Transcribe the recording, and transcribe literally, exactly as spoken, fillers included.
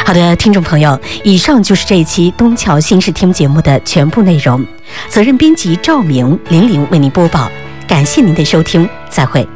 好的，听众朋友，以上就是这一期东桥新视听节目的全部内容。责任编辑赵明、玲玲为您播报，感谢您的收听，再会。